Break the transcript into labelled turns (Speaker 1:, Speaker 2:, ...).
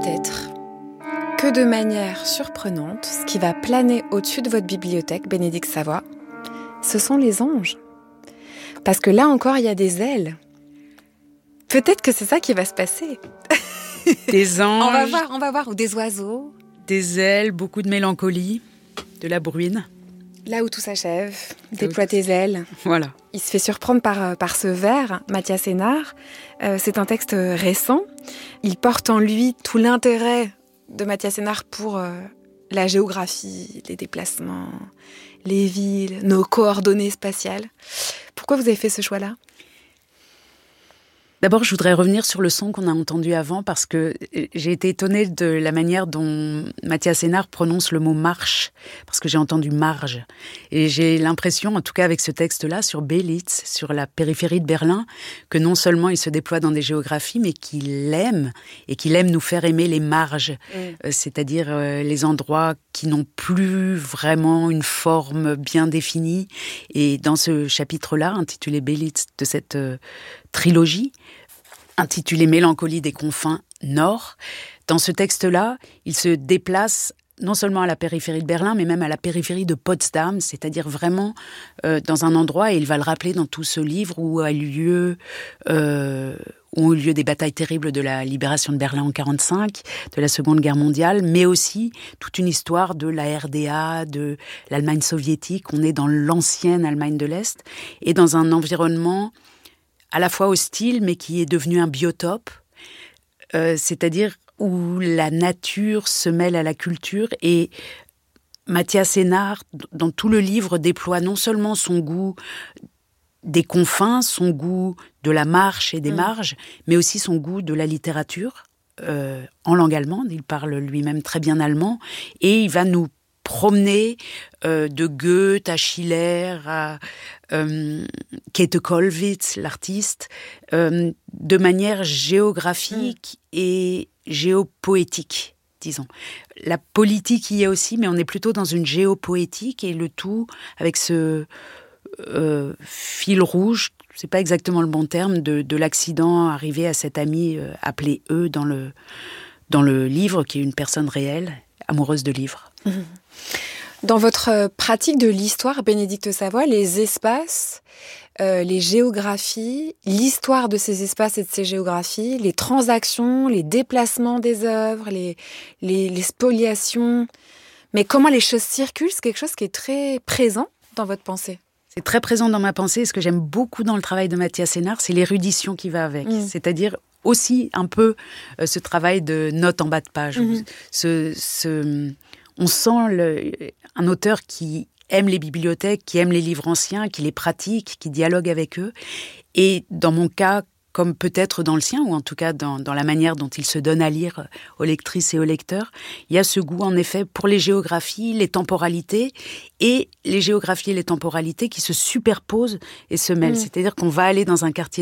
Speaker 1: peut-être que de manière surprenante, ce qui va planer au-dessus de votre bibliothèque, Bénédicte Savoie, ce sont les anges. Parce que là encore, il y a des ailes. Peut-être que c'est ça qui va se passer.
Speaker 2: Des anges.
Speaker 1: On va voir. Ou des oiseaux.
Speaker 2: Des ailes, beaucoup de mélancolie, de la bruine.
Speaker 1: Là où tout s'achève, déploie tes ailes.
Speaker 2: Voilà.
Speaker 1: Il se fait surprendre par ce vers, Mathias Hénard. C'est un texte récent. Il porte en lui tout l'intérêt de Mathias Hénard pour la géographie, les déplacements, les villes, nos coordonnées spatiales. Pourquoi vous avez fait ce choix-là ?
Speaker 2: D'abord, je voudrais revenir sur le son qu'on a entendu avant parce que j'ai été étonnée de la manière dont Mathias Hénard prononce le mot marche, parce que j'ai entendu marge. Et j'ai l'impression, en tout cas avec ce texte-là, sur Belitz, sur la périphérie de Berlin, que non seulement il se déploie dans des géographies, mais qu'il aime nous faire aimer les marges, c'est-à-dire les endroits qui n'ont plus vraiment une forme bien définie. Et dans ce chapitre-là, intitulé Belitz, de cette trilogie, intitulé Mélancolie des confins nord. Dans ce texte-là, il se déplace non seulement à la périphérie de Berlin, mais même à la périphérie de Potsdam, c'est-à-dire vraiment dans un endroit, et il va le rappeler dans tout ce livre, où ont eu lieu des batailles terribles de la libération de Berlin en 1945, de la Seconde Guerre mondiale, mais aussi toute une histoire de la RDA, de l'Allemagne soviétique. On est dans l'ancienne Allemagne de l'Est, et dans un environnement à la fois hostile, mais qui est devenu un biotope, c'est-à-dire où la nature se mêle à la culture. Et Mathias Hénard, dans tout le livre, déploie non seulement son goût des confins, son goût de la marche et des marges, mais aussi son goût de la littérature, en langue allemande. Il parle lui-même très bien allemand, et il va nous promener de Goethe à Schiller à Käthe Kollwitz, l'artiste, de manière géographique et géopoétique, disons. La politique y est aussi, mais on est plutôt dans une géopoétique, et le tout avec ce fil rouge, c'est pas exactement le bon terme, de l'accident arrivé à cet ami appelé E dans le livre, qui est une personne réelle, amoureuse de livres.
Speaker 1: Dans votre pratique de l'histoire, Bénédicte Savoie, les espaces, les géographies, l'histoire de ces espaces et de ces géographies, les transactions, les déplacements des œuvres, les spoliations, mais comment les choses circulent, c'est quelque chose qui est très présent dans votre pensée.
Speaker 2: C'est très présent dans ma pensée, et ce que j'aime beaucoup dans le travail de Mathias Hénard, c'est l'érudition qui va avec. C'est-à-dire aussi un peu ce travail de notes en bas de page. On sent un auteur qui aime les bibliothèques, qui aime les livres anciens, qui les pratique, qui dialogue avec eux. Et dans mon cas, comme peut-être dans le sien, ou en tout cas dans la manière dont il se donne à lire aux lectrices et aux lecteurs, il y a ce goût en effet pour les géographies, les temporalités, et les géographies et les temporalités qui se superposent et se mêlent. C'est-à-dire qu'on va aller dans un quartier